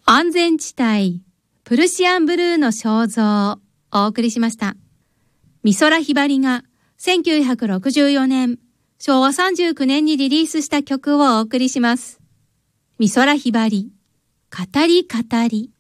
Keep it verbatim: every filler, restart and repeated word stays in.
安全地帯、プルシアンブルーの肖像をお送りしました。美空ひばりがせんきゅうひゃくろくじゅうよねん、しょうわさんじゅうきゅうねんにリリースした曲をお送りします。美空ひばり、語り語り。